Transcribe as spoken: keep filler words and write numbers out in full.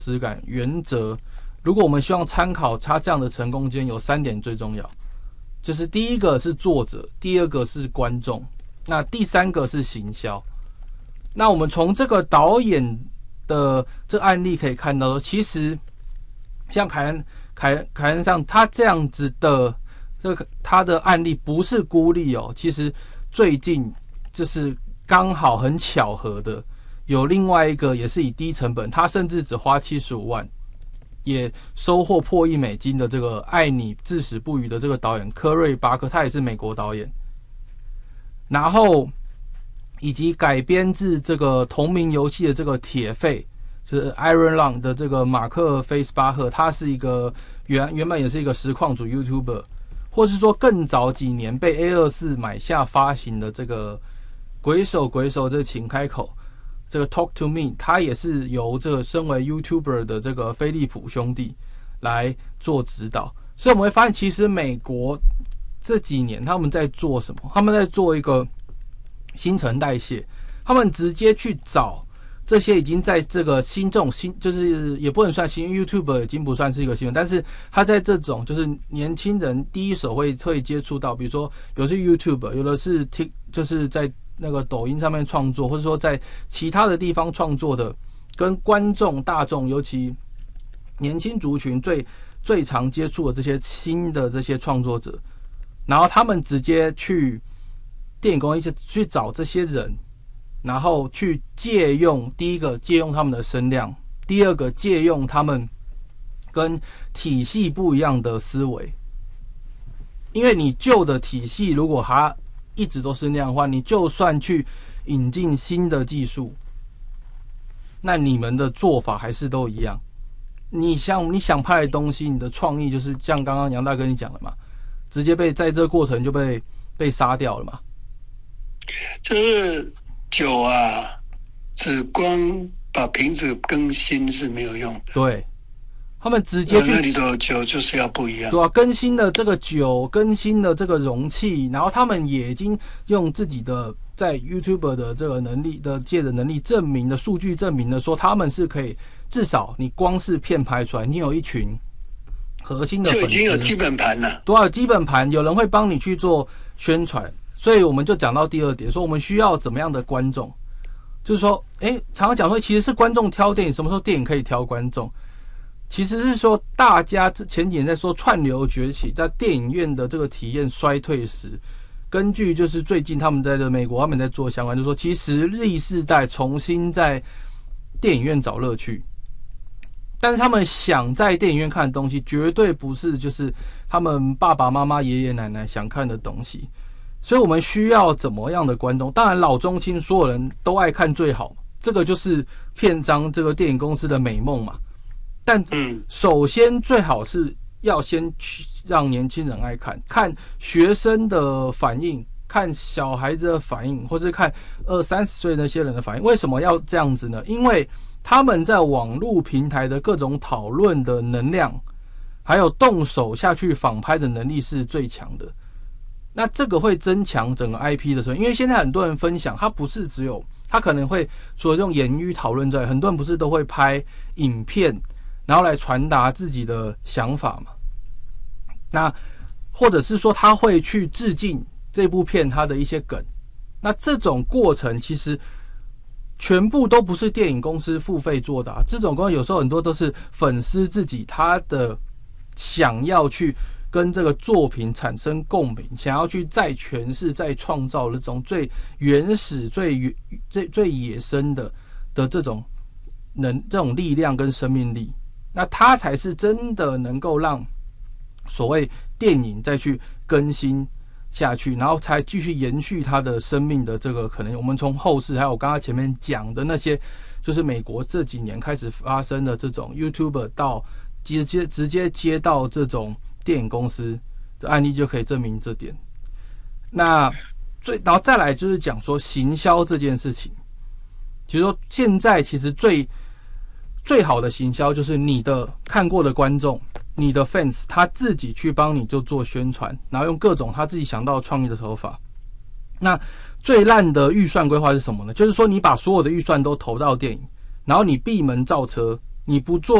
质感原则，如果我们希望参考他这样的成功经验，有三点最重要，就是第一个是作者，第二个是观众，那第三个是行销。那我们从这个导演的这个案例可以看到说，其实像凯恩凯凯恩上他这样子的这个他的案例不是孤立哦，其实最近就是刚好很巧合的，有另外一个也是以低成本，他甚至只花七十五万，也收获破亿美金的这个爱你至死不渝的这个导演科瑞巴克，他也是美国导演，然后以及改编自这个同名游戏的这个铁肺，就是 Iron Lung 的这个马克菲斯巴赫，他是一个原原本也是一个实况主 YouTuber， 或是说更早几年被 A 二十四 买下发行的这个鬼手鬼手这个请开口，这个 Talk to Me， 他也是由这个身为 YouTuber 的这个飞利浦兄弟来做指导。所以我们会发现，其实美国这几年他们在做什么？他们在做一个新陈代谢，他们直接去找这些已经在这个新这种新，就是也不能算新 YouTuber 已经不算是一个新闻，但是他在这种就是年轻人第一手会会接触到，比如说有的是 YouTuber， 有的是 Tik， 就是在那个抖音上面创作，或者说在其他的地方创作的，跟观众大众，尤其年轻族群最最常接触的这些新的这些创作者，然后他们直接去电影公司去找这些人，然后去借用，第一个借用他们的声量，第二个借用他们跟体系不一样的思维。因为你旧的体系如果它一直都是那样的话，你就算去引进新的技术，那你们的做法还是都一样。你像你想拍的东西，你的创意就是像刚刚杨大哥你讲的嘛，直接被在这个过程就被被杀掉了嘛。 就是酒啊，只光把瓶子更新是没有用的。 对，他们直接去那里头酒就是要不一样， 对啊，更新的这个酒，更新的这个容器，然后他们也已经用自己的在 YouTuber 的这个能力的界的能力证明的数据证明了说，他们是可以至少你光是片拍出来，你有一群核心的粉丝， 就已经有基本盘了， 多少基本盘，有人会帮你去做宣传。所以我们就讲到第二点，说我们需要怎么样的观众，就是说，哎，常常讲说其实是观众挑电影，什么时候电影可以挑观众？其实是说大家前几年在说串流崛起，在电影院的这个体验衰退时，根据就是最近他们在美国他们在做相关，就是说其实Z世代重新在电影院找乐趣，但是他们想在电影院看的东西，绝对不是就是他们爸爸妈妈、爷爷奶奶想看的东西。所以我们需要怎么样的观众？当然老中青所有人都爱看最好，这个就是片商这个电影公司的美梦嘛。但首先最好是要先去让年轻人爱看，看学生的反应，看小孩子的反应，或是看二三十岁那些人的反应。为什么要这样子呢？因为他们在网络平台的各种讨论的能量，还有动手下去仿拍的能力是最强的。那这个会增强整个 I P 的时候，因为现在很多人分享，他不是只有他可能会除了这种言语讨论之外，很多人不是都会拍影片，然后来传达自己的想法嘛？那或者是说他会去致敬这部片他的一些梗，那这种过程其实全部都不是电影公司付费做的啊，这种过程有时候很多都是粉丝自己他的想要去跟这个作品产生共鸣，想要去再诠释、再创造这种最原始、最最最野生的的这种能这种力量跟生命力，那它才是真的能够让所谓电影再去更新下去，然后才继续延续它的生命的这个可能。我们从后世还有我刚刚前面讲的那些，就是美国这几年开始发生的这种 YouTuber 到直接直接接到这种电影公司的案例就可以证明这点。那最然后再来就是讲说行销这件事情，其实说现在其实最最好的行销就是你的看过的观众，你的 fans 他自己去帮你就做宣传，然后用各种他自己想到创意的手法。那最烂的预算规划是什么呢？就是说你把所有的预算都投到电影，然后你闭门造车，你你不做